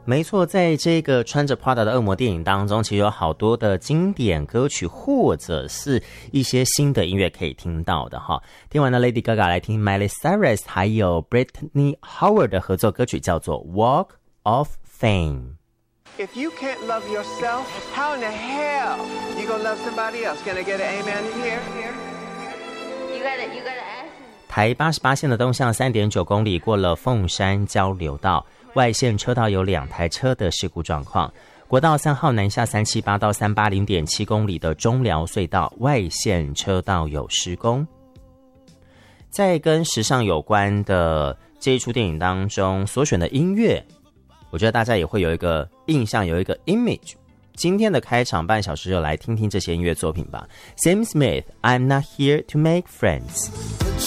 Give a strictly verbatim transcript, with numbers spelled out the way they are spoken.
没错，在这个穿着 Prada 的恶魔电影当中，其实有好多的经典歌曲或者是一些新的音乐可以听到的哈。听完了 Lady Gaga， 来听 Miley Cyrus 还有 Brittany Howard 的合作歌曲，叫做 Walk of Fame。If you can't love yourself, how in the hell you gonna love somebody else? Can I get an amen in here? You gotta, you gotta ask. 台八十八线的东向 三点九公里，过了凤山交流道，外线车道有两台车的事故状况。国道三号南下三七八到三八零点七公里的中寮隧道外线车道有施工。在跟时尚有关的这一出电影当中所选的音乐，我觉得大家也会有一个印象，有一个 image。今天的开场半小时就来听听这些音乐作品吧。Sam Smith， I'm not here to make friends。